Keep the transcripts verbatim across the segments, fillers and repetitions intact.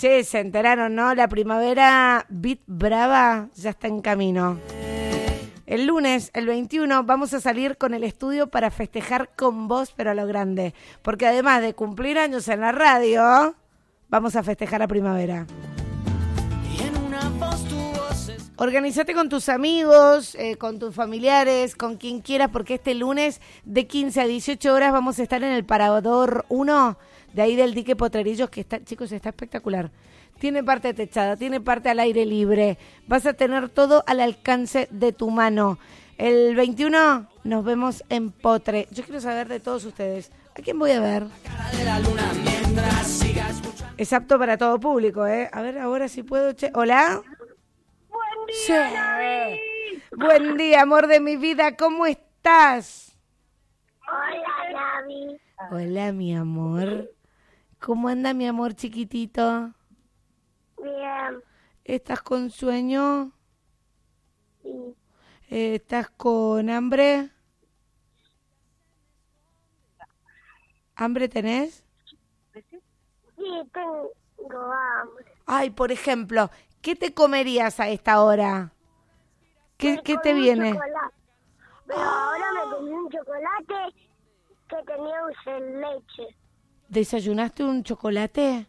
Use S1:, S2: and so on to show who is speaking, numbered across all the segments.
S1: Che, se enteraron, ¿no? La primavera Beat Brava ya está en camino. El lunes, el veintiuno, vamos a salir con el estudio para festejar con vos, pero a lo grande. Porque además de cumplir años en la radio, vamos a festejar la primavera. Organízate con tus amigos, eh, con tus familiares, con quien quieras, porque este lunes de quince a dieciocho horas vamos a estar en el Parador uno, de ahí del Dique Potrerillos, que está, chicos, está espectacular. Tiene parte techada, tiene parte al aire libre. Vas a tener todo al alcance de tu mano. El veintiuno nos vemos en Potre. Yo quiero saber de todos ustedes, ¿a quién voy a ver? Es apto para todo público, ¿eh? A ver, ahora sí puedo... Che- ¿Hola?
S2: Buen día,
S1: Sí.
S2: Navi.
S1: Buen día, amor de mi vida. ¿Cómo estás?
S2: Hola, Navi.
S1: Hola, mi amor. ¿Cómo anda mi amor chiquitito?
S2: Bien.
S1: ¿Estás con sueño?
S2: Sí.
S1: Eh, ¿Estás con hambre? ¿Hambre tenés?
S2: Sí, tengo hambre.
S1: Ay, por ejemplo, ¿qué te comerías a esta hora? ¿Qué,
S2: Me
S1: qué
S2: comí
S1: te
S2: un
S1: viene?
S2: chocolate. Pero ahora me comí un chocolate que tenía dulce de leche.
S1: ¿Desayunaste un chocolate?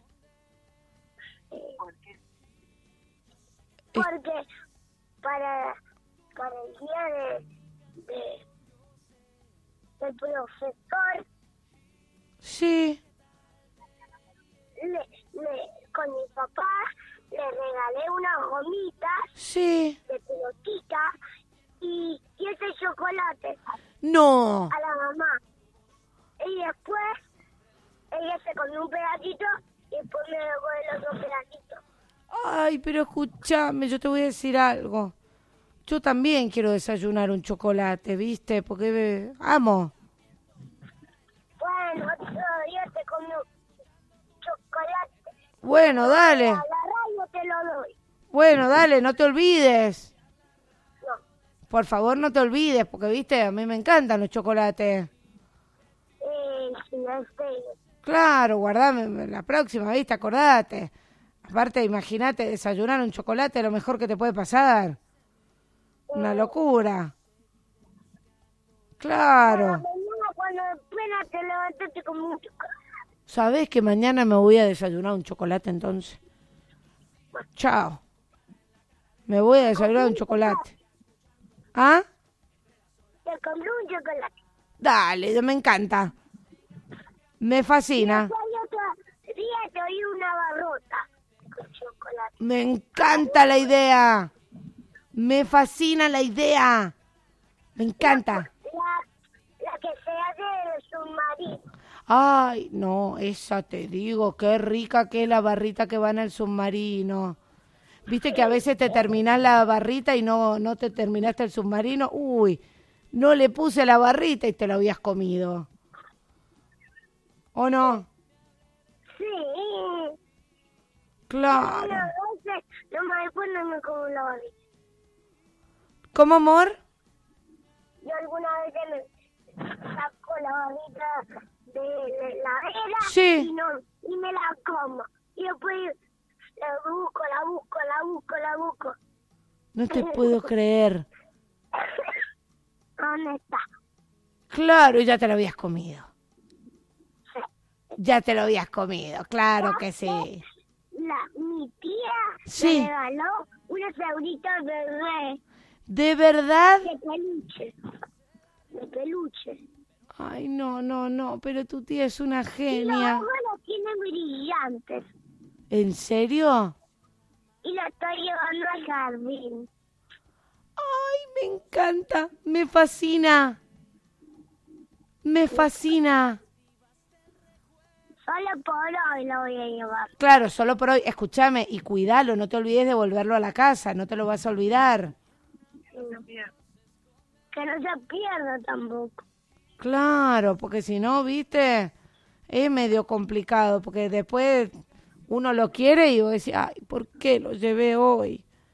S2: Porque para, para el día de, de del profesor,
S1: Sí.
S2: le, le, con mi papá le regalé unas gomitas
S1: Sí.
S2: de pelotita y, y ese chocolate
S1: No.
S2: a la mamá. Y después ella se comió un pedacito y después me dejó el otro pedacito.
S1: Ay, pero escúchame, yo te voy a decir algo. Yo también quiero desayunar un chocolate, ¿viste? Porque eh, amo.
S2: Bueno, otro día te comió chocolate.
S1: Bueno, dale.
S2: A la radio te lo doy.
S1: Bueno, dale, no te olvides.
S2: No.
S1: Por favor, no te olvides, porque, ¿viste? A mí me encantan los chocolates.
S2: Eh, si no estoy.
S1: Claro, guardame la próxima, ¿viste? Acordate. Aparte, imagínate, desayunar un chocolate es lo mejor que te puede pasar. Una locura. Claro.
S2: Mañana cuando apenas te levantas te comí un chocolate.
S1: ¿Sabés que mañana me voy a desayunar un chocolate entonces? Chao. Me voy a desayunar un chocolate. ¿Ah?
S2: Te compré un chocolate.
S1: Dale, me encanta. Me fascina.
S2: Después otro día te doy una barrota con chocolate.
S1: Me encanta la idea. Me fascina la idea. Me encanta.
S2: La, la que se hace del submarino.
S1: Ay, no, esa te digo, qué rica que es la barrita que va en el submarino. ¿Viste que a veces te terminás la barrita y no, no te terminaste el submarino? Uy, no le puse la barrita y te lo habías comido. ¿O no?
S2: Sí.
S1: Claro.
S2: Una vez, no me después no me como la barrita.
S1: ¿Cómo, amor?
S2: Yo alguna vez me saco la barrita de la heladera
S1: Sí.
S2: y, no, y me la como. Y después la busco, la busco, la busco, la busco.
S1: No te puedo creer.
S2: ¿Dónde está?
S1: Claro, ya te lo habías comido.
S2: Sí.
S1: Ya te lo habías comido, claro que sí.
S2: La, mi tía
S1: Sí.
S2: me regaló unos euritos bebé
S1: ¿De verdad?
S2: de peluche. De peluche.
S1: Ay, no, no, no, pero tu tía es una
S2: Y los
S1: genia.
S2: ojos los tiene brillantes.
S1: ¿En serio?
S2: Y lo estoy llevando al jardín.
S1: Ay, me encanta, me fascina. Me fascina.
S2: Solo por hoy lo voy a llevar.
S1: Claro, solo por hoy. Escúchame y cuídalo, no te olvides de volverlo a la casa, no te lo vas a olvidar.
S2: Que no se pierda tampoco.
S1: Claro, porque si no, viste, es medio complicado, porque después uno lo quiere y vos decís, ay, ¿por qué lo llevé hoy?